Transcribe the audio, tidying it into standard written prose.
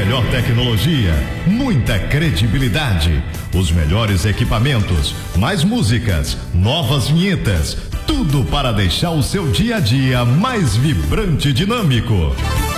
melhor tecnologia, muita credibilidade, os melhores equipamentos, mais músicas, novas vinhetas, tudo para deixar o seu dia a dia mais vibrante e dinâmico.